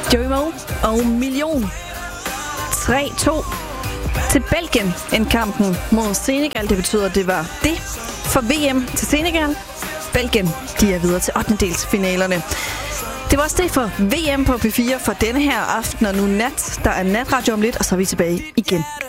Joey Moe og Million. 3-2 til Belgien end kampen mod Senegal. Det betyder, at det var det for VM til Senegal. Belgien, de er videre til 8-delsfinalerne. Det var også det for VM på P4 for denne her aften, og nu nat. Der er natradio om lidt, og så er vi tilbage igen.